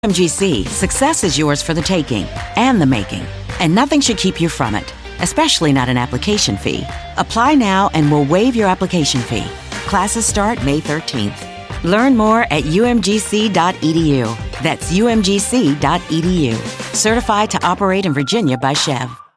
UMGC, success is yours for the taking and the making, and nothing should keep you from it, especially not an application fee. Apply now and we'll waive your application fee. Classes start May 13th. Learn more at umgc.edu. That's umgc.edu. Certified to operate in Virginia by Chev.